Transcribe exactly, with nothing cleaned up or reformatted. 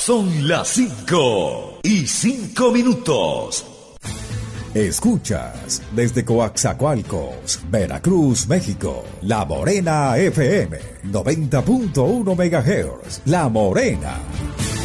Son las cinco y cinco minutos. Escuchas desde Coaxacualcos, Veracruz, México, La Morena F M, noventa punto uno megahertz, La Morena.